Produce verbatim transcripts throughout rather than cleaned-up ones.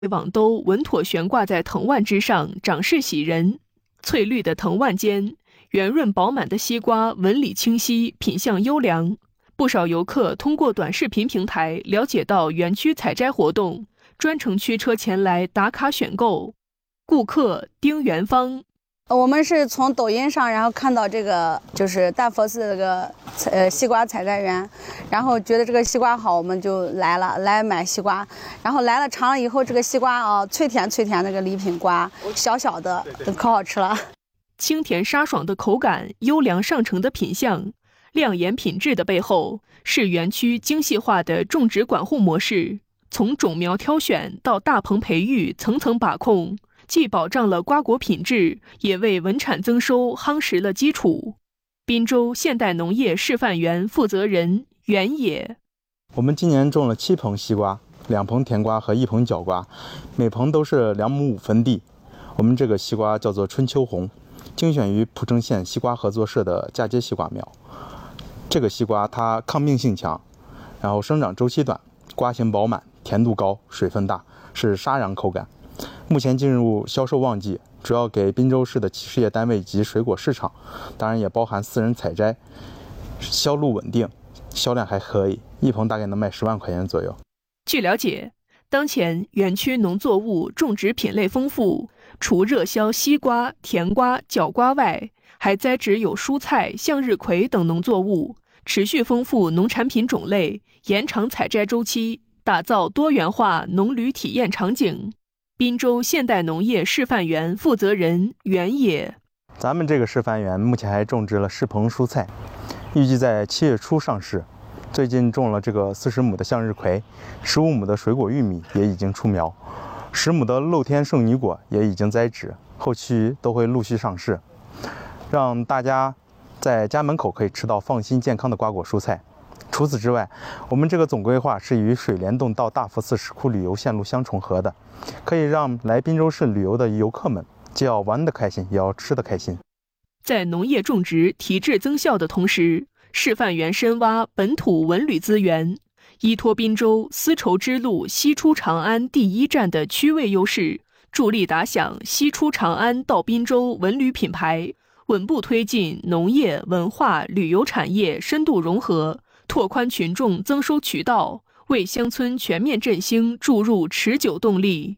网兜稳妥悬挂在藤蔓之上，长势喜人。翠绿的藤蔓间，圆润饱满的西瓜纹理清晰，品相优良。不少游客通过短视频平台了解到园区采摘活动，专程驱车前来打卡选购。顾客丁元芳。 我们是从抖音上，然后看到这个就是大佛寺这个呃西瓜采摘园，然后觉得这个西瓜好，我们就来了，来买西瓜。然后来了尝了以后，这个西瓜啊，脆甜脆甜，那个礼品瓜，小小的，可好吃了。 清甜沙爽的口感，优良上乘的品相，亮眼品质的背后，是园区精细化的种植管护模式，从种苗挑选到大棚培育，层层把控。既保障了瓜果品质，也为稳产增收夯实了基础。滨州现代农业示范园负责人袁野： 我们今年种了七棚西瓜，两棚甜瓜和一棚角瓜，每棚都是两亩五分地。我们这个西瓜叫做春秋红，精选于蒲城县西瓜合作社的嫁接西瓜苗。这个西瓜它抗病性强，然后生长周期短，瓜形饱满，甜度高，水分大，是沙瓤口感。目前进入销售旺季，主要给滨州市的事业单位及水果市场，当然也包含私人采摘，销路稳定，销量还可以，一棚大概能卖十万块钱左右。 据了解，当前园区农作物种植品类丰富，除热销西瓜、甜瓜、角瓜外，还栽植有蔬菜、向日葵等农作物，持续丰富农产品种类，延长采摘周期，打造多元化农旅体验场景。滨州现代农业示范园负责人袁野： 咱们这个示范园目前还种植了十棚蔬菜，预计在七月初上市。最近种了这个四十亩的向日葵，十五亩的水果玉米也已经出苗，十亩的露天圣女果也已经栽植，后期都会陆续上市，让大家在家门口可以吃到放心健康的瓜果蔬菜。除此之外，我们这个总规划是与水帘洞到大佛寺石窟旅游线路相重合的，可以让来滨州市旅游的游客们既要玩得开心，也要吃得开心。 在农业种植提质增效的同时，示范园深挖本土文旅资源，依托滨州丝绸之路西出长安第一站的区位优势，助力打响西出长安到滨州文旅品牌，稳步推进农业、文化、旅游产业深度融合，拓宽群众增收渠道，为乡村全面振兴注入持久动力。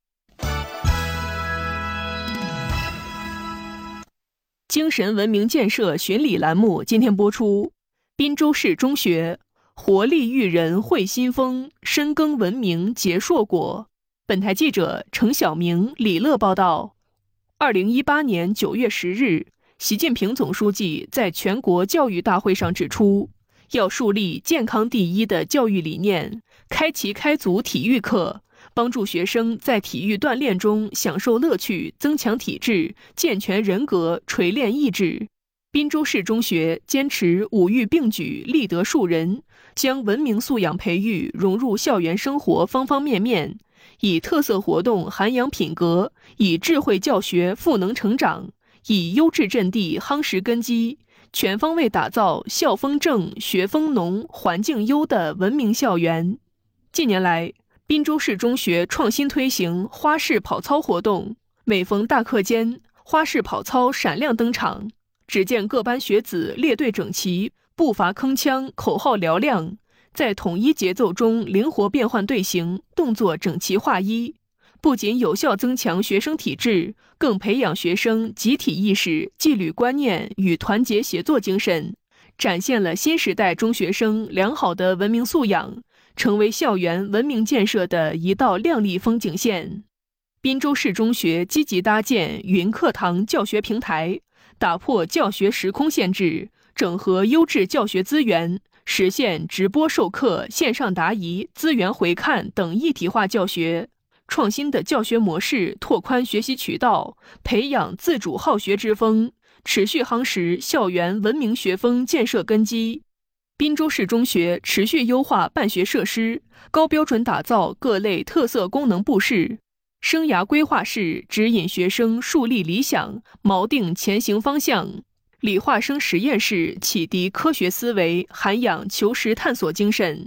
精神文明建设巡礼栏目今天播出。滨州市中学活力育人会新风，深耕文明结硕果。本台记者程晓明、李乐报道。二零一八年九月十日，习近平总书记在全国教育大会上指出，要树立健康第一的教育理念，开齐开足体育课，帮助学生在体育锻炼中享受乐趣，增强体质，健全人格，锤炼意志。滨州市中学坚持五育并举，立德树人，将文明素养培育融入校园生活方方面面，以特色活动涵养品格，以智慧教学赋能成长，以优质阵地夯实根基，全方位打造校风正、学风浓、环境优的文明校园。近年来，滨州市中学创新推行花式跑操活动，每逢大课间，花式跑操闪亮登场。只见各班学子列队整齐，步伐铿锵，口号嘹亮，在统一节奏中灵活变换队形，动作整齐划一，不仅有效增强学生体质，更培养学生集体意识、纪律观念与团结协作精神，展现了新时代中学生良好的文明素养，成为校园文明建设的一道亮丽风景线。滨州市中学积极搭建云课堂教学平台，打破教学时空限制，整合优质教学资源，实现直播授课、线上答疑、资源回看等一体化教学。创新的教学模式拓宽学习渠道，培养自主好学之风，持续夯实校园文明学风建设根基。滨州市中学持续优化办学设施，高标准打造各类特色功能布室。生涯规划室指引学生树立理想，锚定前行方向；理化生实验室启迪科学思维，涵养求实探索精神；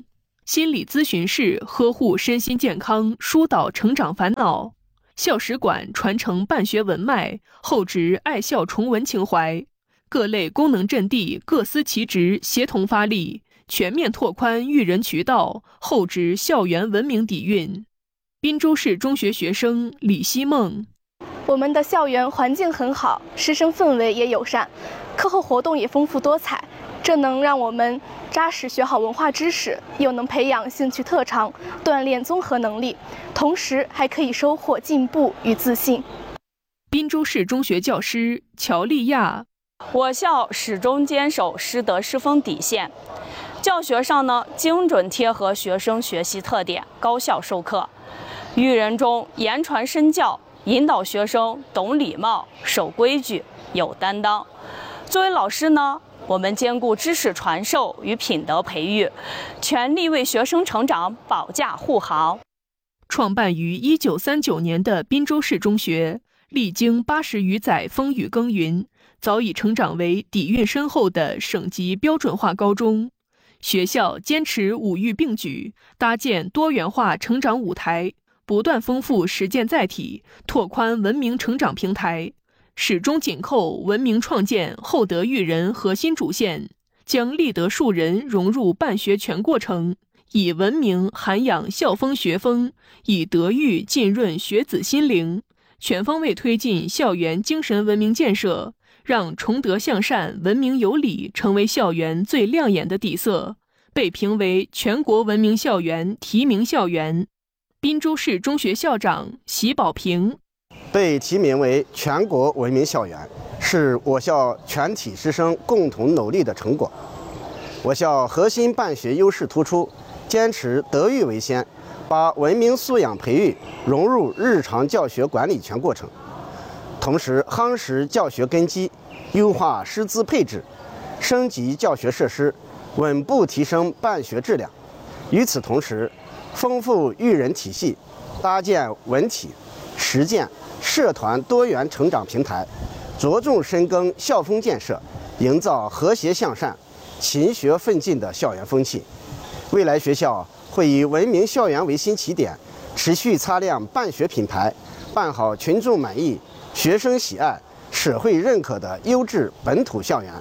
心理咨询室呵护身心健康，疏导成长烦恼；校史馆传承办学文脉，厚植爱校崇文情怀。各类功能阵地各司其职，协同发力，全面拓宽育人渠道，厚植校园文明底蕴。滨州市中学学生李希梦： 我们的校园环境很好，师生氛围也友善，课后活动也丰富多彩，这能让我们扎实学好文化知识，又能培养兴趣特长，锻炼综合能力，同时还可以收获进步与自信。 滨州市中学教师乔丽亚： 我校始终坚守师德师风底线，教学上呢精准贴合学生学习特点，高效授课，育人中言传身教，引导学生懂礼貌、守规矩、有担当。作为老师呢，我们兼顾知识传授与品德培育，全力为学生成长保驾护航。 创办于一九三九年的滨州市中学，历经八十余载风雨耕耘，早已成长为底蕴深厚的省级标准化高中。学校坚持五育并举，搭建多元化成长舞台，不断丰富实践载体，拓宽文明成长平台，始终紧扣文明创建、厚德育人核心主线，将立德树人融入办学全过程，以文明涵养校风学风，以德育浸润学子心灵，全方位推进校园精神文明建设，让崇德向善、文明有礼成为校园最亮眼的底色，被评为全国文明校园提名校园。滨州市中学校长席宝平： 被提名为全国文明校园，是我校全体师生共同努力的成果。我校核心办学优势突出，坚持德育为先，把文明素养培育融入日常教学管理全过程，同时夯实教学根基，优化师资配置，升级教学设施，稳步提升办学质量。与此同时，丰富育人体系，搭建文体、实践、社团多元成长平台，着重深耕校风建设，营造和谐向善、勤学奋进的校园风气。未来学校会以文明校园为新起点，持续擦亮办学品牌，办好群众满意、学生喜爱、社会认可的优质本土校园。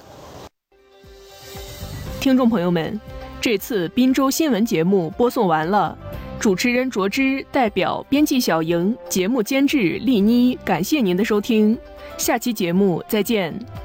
听众朋友们，这次滨州新闻节目播送完了，主持人卓之代表编辑小莹、节目监制丽妮，感谢您的收听，下期节目再见。